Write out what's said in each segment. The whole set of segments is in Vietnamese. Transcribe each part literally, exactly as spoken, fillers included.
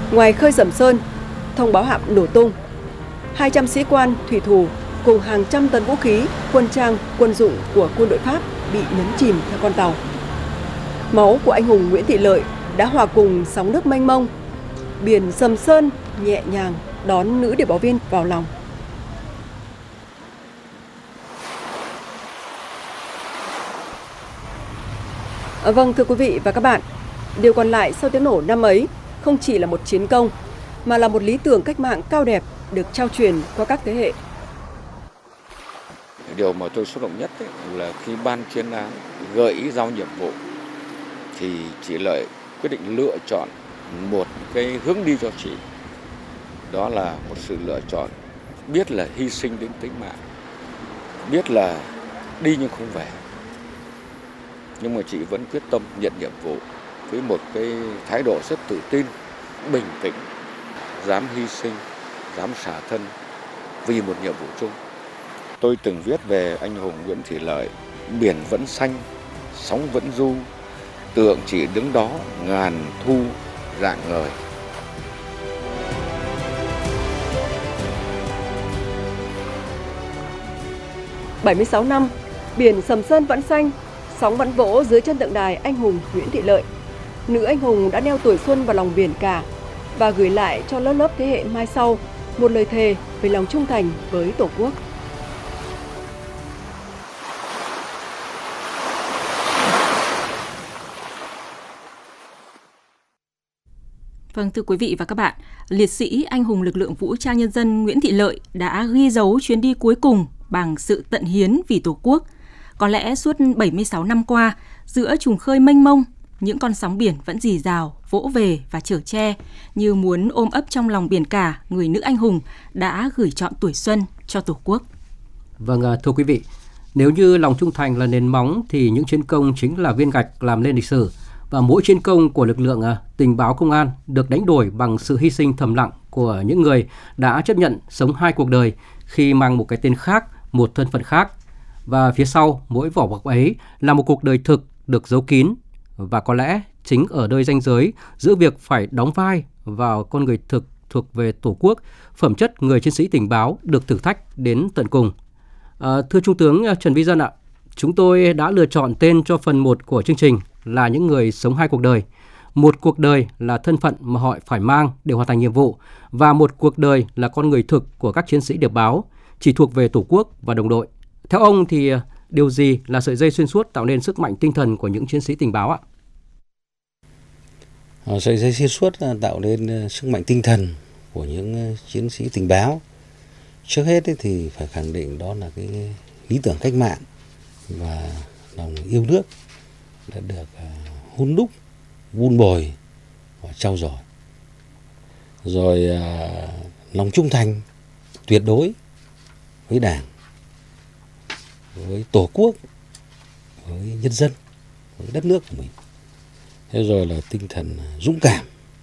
Ngoài khơi Sầm Sơn, thông báo hạm nổ tung, hai trăm sĩ quan, thủy thủ cùng hàng trăm tấn vũ khí, quân trang, quân dụng của quân đội Pháp bị nhấn chìm theo con tàu. Máu của anh hùng Nguyễn Thị Lợi đã hòa cùng sóng nước mênh mông. Biển Sầm Sơn nhẹ nhàng đón nữ điệp báo viên vào lòng. À, vâng, thưa quý vị và các bạn, điều còn lại sau tiếng nổ năm ấy không chỉ là một chiến công, mà là một lý tưởng cách mạng cao đẹp được trao truyền qua các thế hệ. Điều mà tôi xúc động nhất ấy là khi ban chuyên án gợi ý giao nhiệm vụ thì chị Lợi quyết định lựa chọn một cái hướng đi cho chị. Đó là một sự lựa chọn biết là hy sinh đến tính mạng, biết là đi nhưng không về. Nhưng mà chị vẫn quyết tâm nhận nhiệm vụ với một cái thái độ rất tự tin, bình tĩnh, dám hy sinh, dám xả thân vì một nhiệm vụ chung. Tôi từng viết về anh hùng Nguyễn Thị Lợi: biển vẫn xanh, sóng vẫn du, tượng chỉ đứng đó ngàn thu rạng ngời. bảy mươi sáu năm, biển Sầm Sơn vẫn xanh, sóng vẫn vỗ dưới chân tượng đài anh hùng Nguyễn Thị Lợi. Nữ anh hùng đã neo tuổi xuân vào lòng biển cả và gửi lại cho lớp lớp thế hệ mai sau một lời thề về lòng trung thành với Tổ quốc. Vâng, thưa quý vị và các bạn, liệt sĩ anh hùng lực lượng vũ trang nhân dân Nguyễn Thị Lợi đã ghi dấu chuyến đi cuối cùng bằng sự tận hiến vì Tổ quốc. Có lẽ suốt bảy mươi sáu năm qua, giữa trùng khơi mênh mông, những con sóng biển vẫn rì rào, vỗ về và chở che, như muốn ôm ấp trong lòng biển cả người nữ anh hùng đã gửi trọn tuổi xuân cho Tổ quốc. Vâng, thưa quý vị, nếu như lòng trung thành là nền móng thì những chiến công chính là viên gạch làm nên lịch sử. Và mỗi chiến công của lực lượng tình báo công an được đánh đổi bằng sự hy sinh thầm lặng của những người đã chấp nhận sống hai cuộc đời khi mang một cái tên khác, một thân phận khác. Và phía sau mỗi vỏ bọc ấy là một cuộc đời thực được giấu kín. Và có lẽ chính ở nơi ranh giới giữa việc phải đóng vai vào con người thực thuộc về Tổ quốc, phẩm chất người chiến sĩ tình báo được thử thách đến tận cùng. À, thưa Trung tướng Trần Vĩ Dân ạ, chúng tôi đã lựa chọn tên cho phần một của chương trình là những người sống hai cuộc đời. Một cuộc đời là thân phận mà họ phải mang để hoàn thành nhiệm vụ, và một cuộc đời là con người thực của các chiến sĩ điệp báo, chỉ thuộc về Tổ quốc và đồng đội. Theo ông thì điều gì là sợi dây xuyên suốt tạo nên sức mạnh tinh thần của những chiến sĩ tình báo ạ? Sợi dây xuyên suốt tạo nên sức mạnh tinh thần của những chiến sĩ tình báo. Trước hết thì phải khẳng định đó là cái lý tưởng cách mạng và lòng yêu nước đã được hun đúc, vun bồi và trau dồi. Rồi lòng trung thành tuyệt đối với Đảng, với Tổ quốc, với nhân dân, với đất nước của mình. Thế rồi là tinh thần dũng cảm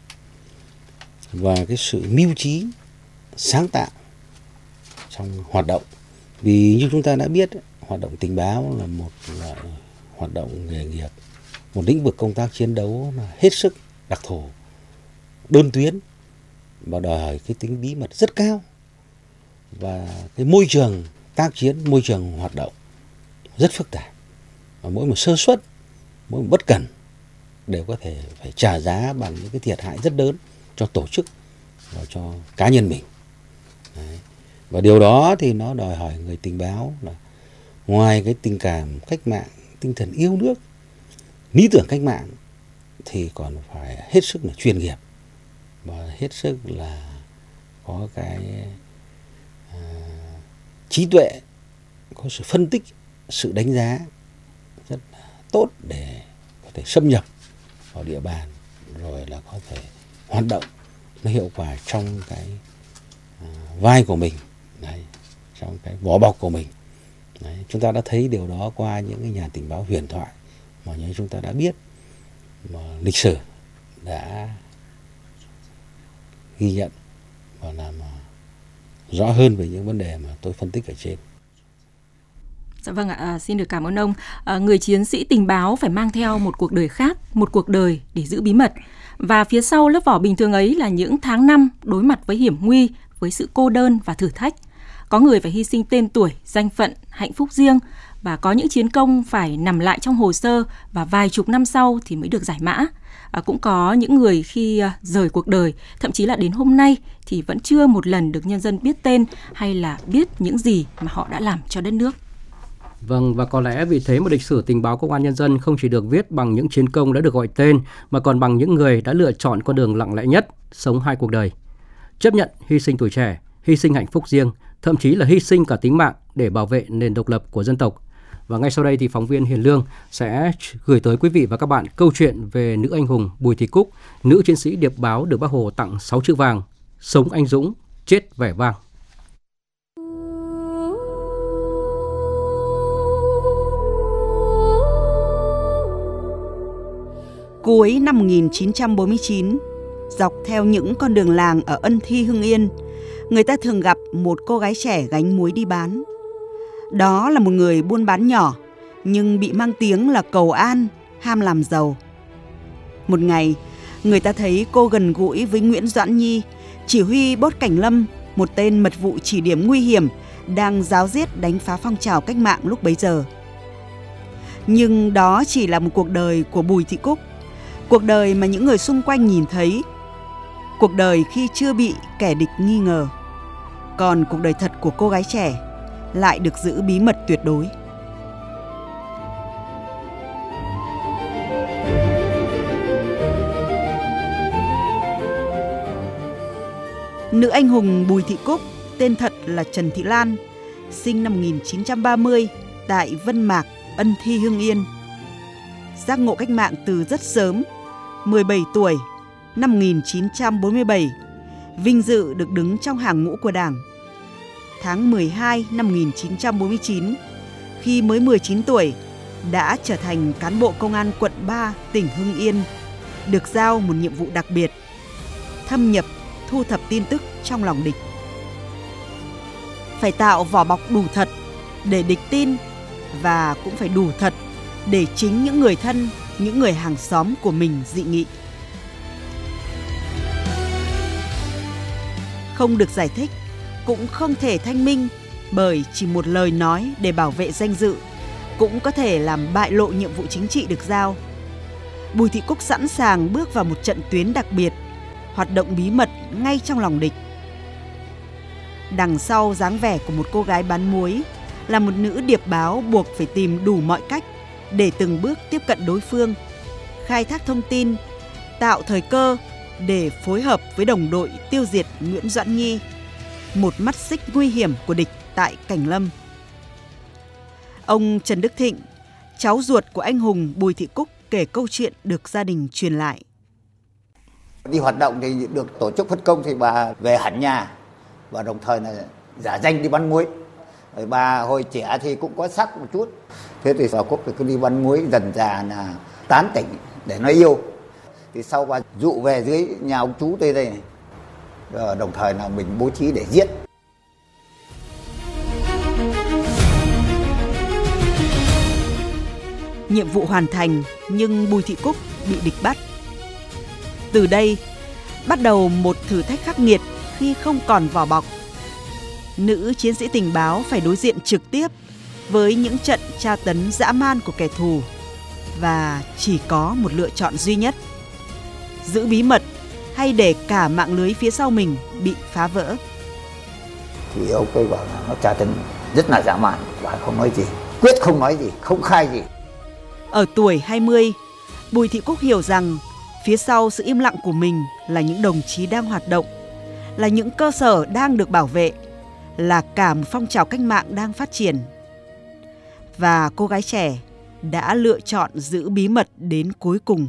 và cái sự mưu trí, sáng tạo trong hoạt động. Vì như chúng ta đã biết, hoạt động tình báo là một loại hoạt động nghề nghiệp, một lĩnh vực công tác chiến đấu là hết sức đặc thù, đơn tuyến và đòi hỏi cái tính bí mật rất cao. Và cái môi trường tác chiến, môi trường hoạt động rất phức tạp. Và mỗi một sơ suất, mỗi một bất cẩn đều có thể phải trả giá bằng những cái thiệt hại rất lớn cho tổ chức và cho cá nhân mình. Đấy. Và điều đó thì nó đòi hỏi người tình báo là ngoài cái tình cảm cách mạng, tinh thần yêu nước, lý tưởng cách mạng thì còn phải hết sức là chuyên nghiệp và hết sức là có cái à, trí tuệ, có sự phân tích, sự đánh giá rất là tốt để có thể xâm nhập vào địa bàn, rồi là có thể hoạt động nó hiệu quả trong cái à, vai của mình, đấy, trong cái vỏ bọc của mình. Đấy, chúng ta đã thấy điều đó qua những cái nhà tình báo huyền thoại mà như chúng ta đã biết, mà lịch sử đã ghi nhận và làm rõ hơn về những vấn đề mà tôi phân tích ở trên. Dạ vâng ạ, à, xin được cảm ơn ông. À, người chiến sĩ tình báo phải mang theo một cuộc đời khác, một cuộc đời để giữ bí mật. Và phía sau lớp vỏ bình thường ấy là những tháng năm đối mặt với hiểm nguy, với sự cô đơn và thử thách. Có người phải hy sinh tên tuổi, danh phận, hạnh phúc riêng, và có những chiến công phải nằm lại trong hồ sơ và vài chục năm sau thì mới được giải mã. À, cũng có những người khi uh, rời cuộc đời, thậm chí là đến hôm nay thì vẫn chưa một lần được nhân dân biết tên hay là biết những gì mà họ đã làm cho đất nước. Vâng, và có lẽ vì thế mà lịch sử tình báo Công an Nhân dân không chỉ được viết bằng những chiến công đã được gọi tên, mà còn bằng những người đã lựa chọn con đường lặng lẽ nhất, sống hai cuộc đời. Chấp nhận hy sinh tuổi trẻ, hy sinh hạnh phúc riêng, thậm chí là hy sinh cả tính mạng để bảo vệ nền độc lập của dân tộc. Và ngay sau đây thì phóng viên Hiền Lương sẽ gửi tới quý vị và các bạn câu chuyện về nữ anh hùng Bùi Thị Cúc, nữ chiến sĩ điệp báo được Bác Hồ tặng sáu chữ vàng: sống anh dũng, chết vẻ vang. Cuối năm một nghìn chín trăm bốn mươi chín, dọc theo những con đường làng ở Ân Thi, Hưng Yên, người ta thường gặp một cô gái trẻ gánh muối đi bán. Đó là một người buôn bán nhỏ, nhưng bị mang tiếng là cầu an, ham làm giàu. Một ngày, người ta thấy cô gần gũi với Nguyễn Doãn Nhi, chỉ huy Bốt Cảnh Lâm, một tên mật vụ chỉ điểm nguy hiểm, đang ráo riết đánh phá phong trào cách mạng lúc bấy giờ. Nhưng đó chỉ là một cuộc đời của Bùi Thị Cúc, cuộc đời mà những người xung quanh nhìn thấy, cuộc đời khi chưa bị kẻ địch nghi ngờ. Còn cuộc đời thật của cô gái trẻ lại được giữ bí mật tuyệt đối. Nữ anh hùng Bùi Thị Cúc, tên thật là Trần Thị Lan, sinh năm một nghìn chín trăm ba mươi tại Vân Mạc, Ân Thi, Hưng Yên. Giác ngộ cách mạng từ rất sớm, mười bảy tuổi, năm một nghìn chín trăm bốn mươi bảy, vinh dự được đứng trong hàng ngũ của Đảng. Tháng mười hai năm một nghìn chín trăm bốn mươi chín, khi mới mười chín tuổi, đã trở thành cán bộ công an quận ba, tỉnh Hưng Yên, được giao một nhiệm vụ đặc biệt: thâm nhập, thu thập tin tức trong lòng địch. Phải tạo vỏ bọc đủ thật để địch tin, và cũng phải đủ thật để chính những người thân, những người hàng xóm của mình dị nghị. Không được giải thích, cũng không thể thanh minh, bởi chỉ một lời nói để bảo vệ danh dự cũng có thể làm bại lộ nhiệm vụ chính trị được giao. Bùi Thị Cúc sẵn sàng bước vào một trận tuyến đặc biệt, hoạt động bí mật ngay trong lòng địch. Đằng sau dáng vẻ của một cô gái bán muối là một nữ điệp báo buộc phải tìm đủ mọi cách để từng bước tiếp cận đối phương, khai thác thông tin, tạo thời cơ để phối hợp với đồng đội tiêu diệt Nguyễn Doãn Nhi, một mắt xích nguy hiểm của địch tại Cảnh Lâm. Ông Trần Đức Thịnh, cháu ruột của anh hùng Bùi Thị Cúc, kể câu chuyện được gia đình truyền lại. Đi hoạt động thì được tổ chức phân công thì bà về hẳn nhà, và đồng thời là giả danh đi bán muối. Rồi bà hồi trẻ thì cũng có sắc một chút. Thế thì bà Cúc thì cứ đi bán muối, dần dà là tán tỉnh để nói yêu. Thì sau bà dụ về dưới nhà ông chú đây đây này. Rồi đồng thời là mình bố trí để giết. Nhiệm vụ hoàn thành, nhưng Bùi Thị Cúc bị địch bắt. Từ đây, bắt đầu một thử thách khắc nghiệt khi không còn vỏ bọc. Nữ chiến sĩ tình báo phải đối diện trực tiếp với những trận tra tấn dã man của kẻ thù, và chỉ có một lựa chọn duy nhất: giữ bí mật hay để cả mạng lưới phía sau mình bị phá vỡ. Thì ông ấy bảo là nó tra tấn rất là dã man, và không nói gì, quyết không nói gì, không khai gì. Ở tuổi hai mươi, Bùi Thị Cúc hiểu rằng phía sau sự im lặng của mình là những đồng chí đang hoạt động, là những cơ sở đang được bảo vệ, là cả một phong trào cách mạng đang phát triển. Và cô gái trẻ đã lựa chọn giữ bí mật đến cuối cùng.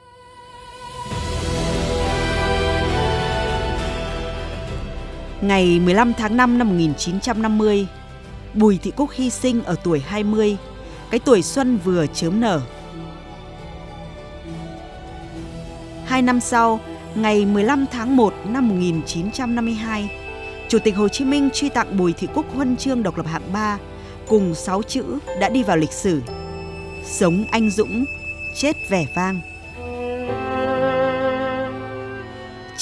Ngày mười lăm tháng năm năm một nghìn chín trăm năm mươi, Bùi Thị Cúc hy sinh ở tuổi hai mươi, cái tuổi xuân vừa chớm nở. Hai năm sau, ngày mười lăm tháng một năm một nghìn chín trăm năm mươi hai, Chủ tịch Hồ Chí Minh truy tặng Bùi Thị Cúc huân chương độc lập hạng ba cùng sáu chữ đã đi vào lịch sử: sống anh dũng, chết vẻ vang.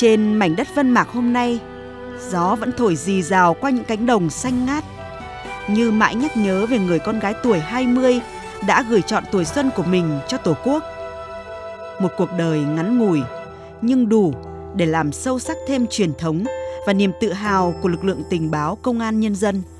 Trên mảnh đất Vân Mạc hôm nay, gió vẫn thổi rì rào qua những cánh đồng xanh ngát, như mãi nhắc nhớ về người con gái tuổi hai mươi đã gửi trọn tuổi xuân của mình cho Tổ quốc. Một cuộc đời ngắn ngủi nhưng đủ để làm sâu sắc thêm truyền thống và niềm tự hào của lực lượng tình báo công an nhân dân.